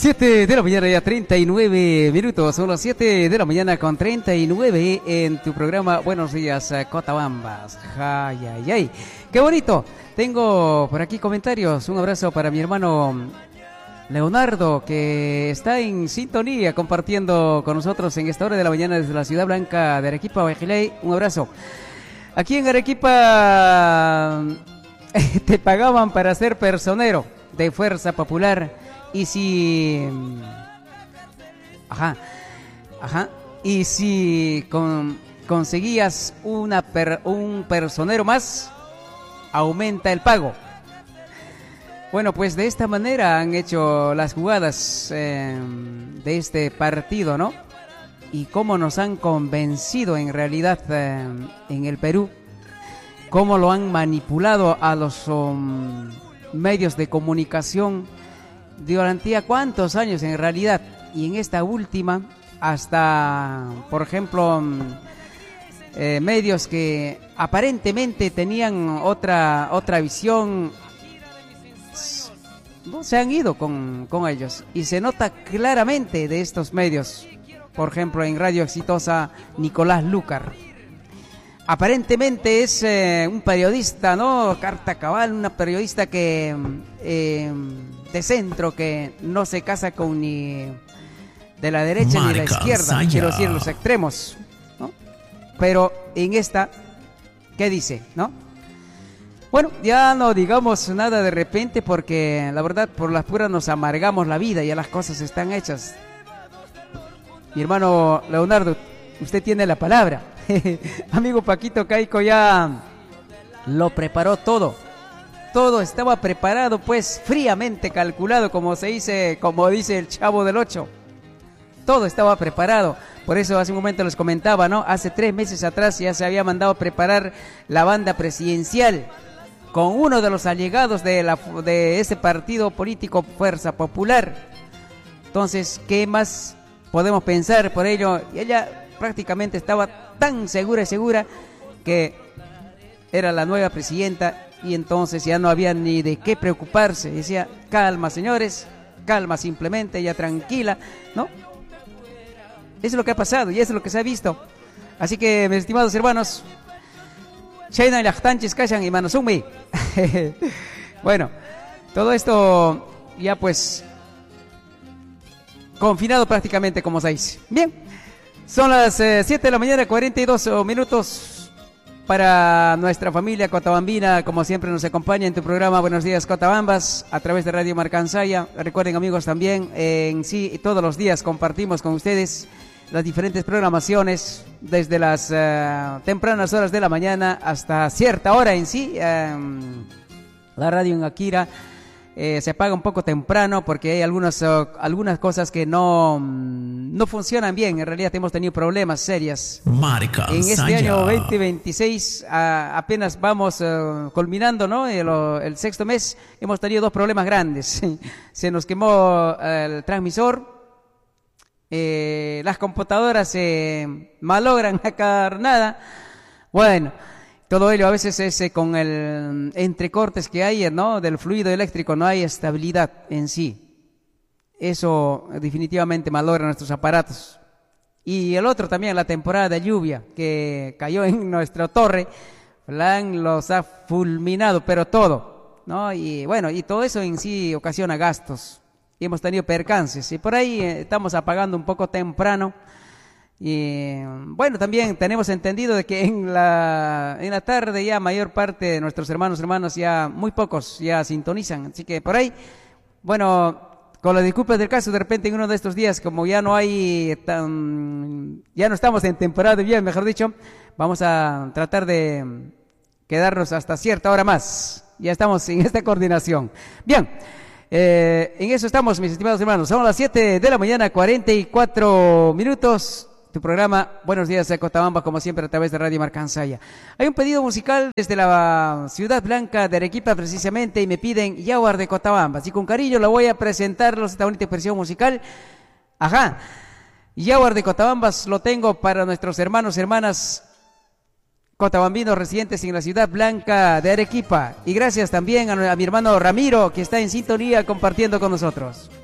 7 de la mañana ya 39 minutos, son las 7 de la mañana con 39 en tu programa Buenos Días Cotabambas. Ay, ay, ay, qué bonito. Tengo por aquí comentarios, un abrazo para mi hermano Leonardo, que está en sintonía compartiendo con nosotros en esta hora de la mañana desde la Ciudad Blanca de Arequipa, Guajilay. Un abrazo. Aquí en Arequipa te pagaban para ser personero de Fuerza Popular. Y si... Y si conseguías un personero más, aumenta el pago. Bueno, pues de esta manera han hecho las jugadas de este partido, ¿no? Y cómo nos han convencido en realidad en el Perú, cómo lo han manipulado a los medios de comunicación durante cuántos años en realidad, y en esta última hasta, por ejemplo, medios que aparentemente tenían otra visión, no se han ido con ellos, y se nota claramente de estos medios. Por ejemplo, en Radio Exitosa, Nicolás Lúcar aparentemente es un periodista, ¿no? Carta cabal, una periodista que de centro, que no se casa con ni de la derecha ni de la izquierda, quiero decir, los extremos, ¿no? Pero en esta, ¿qué dice, no? Bueno, ya no digamos nada de repente, porque la verdad, por las puras nos amargamos la vida, ya las cosas están hechas. Mi hermano Leonardo, usted tiene la palabra. Amigo Paquito Caico ya lo preparó todo. Todo estaba preparado, pues, fríamente calculado, como dice el Chavo del Ocho. Todo estaba preparado. Por eso hace un momento les comentaba, ¿no? Hace 3 meses atrás ya se había mandado a preparar la banda presidencial con uno de los allegados de ese partido político, Fuerza Popular. Entonces, ¿qué más podemos pensar por ello? Y ella prácticamente estaba tan segura que era la nueva presidenta, y entonces ya no había ni de qué preocuparse. Decía, calma señores, calma simplemente, ya tranquila, ¿no? Eso es lo que ha pasado y eso es lo que se ha visto. Así que, mis estimados hermanos, Chayna y Lachtanchis Kashan y Manosumi. Bueno, todo esto ya pues confinado prácticamente, como se dice. Bien, son las 7 de la mañana, 42 minutos. Para nuestra familia cotabambina, como siempre nos acompaña en tu programa Buenos Días Cotabambas, a través de Radio Marcansaya. Recuerden, amigos, también en sí todos los días compartimos con ustedes las diferentes programaciones desde las tempranas horas de la mañana hasta cierta hora en sí. La radio en Akira se apaga un poco temprano porque hay algunas cosas que no funcionan bien. En realidad hemos tenido problemas serios. En este año 2026 apenas vamos culminando, ¿no? El sexto mes. Hemos tenido 2 problemas grandes. Se nos quemó el transmisor. Las computadoras se malogran la carnada. Bueno, todo ello a veces es con el entrecortes que hay, ¿no? Del fluido eléctrico, no hay estabilidad en sí. Eso definitivamente malogra nuestros aparatos. Y el otro también, la temporada de lluvia que cayó en nuestra torre, los ha fulminado, pero todo, ¿no? Y bueno, y todo eso en sí ocasiona gastos. Y hemos tenido percances. Y por ahí estamos apagando un poco temprano. Y bueno, también tenemos entendido de que en la tarde ya mayor parte de nuestros hermanas, ya muy pocos ya sintonizan. Así que por ahí, bueno, con las disculpas del caso, de repente en uno de estos días, como ya no estamos en temporada de lluvia, mejor dicho, vamos a tratar de quedarnos hasta cierta hora más. Ya estamos en esta coordinación. Bien. En eso estamos, mis estimados hermanos. Son las 7 de la mañana, 44 minutos. Tu programa Buenos Días de Cotabamba, como siempre, a través de Radio Marcansaya. Hay un pedido musical desde la Ciudad Blanca de Arequipa, precisamente, y me piden Yaguar de Cotabamba. Así con cariño lo voy a presentarlos esta bonita expresión musical. Yaguar de Cotabamba lo tengo para nuestros hermanos, cotabambinos residentes en la Ciudad Blanca de Arequipa. Y gracias también a mi hermano Ramiro, que está en sintonía compartiendo con nosotros.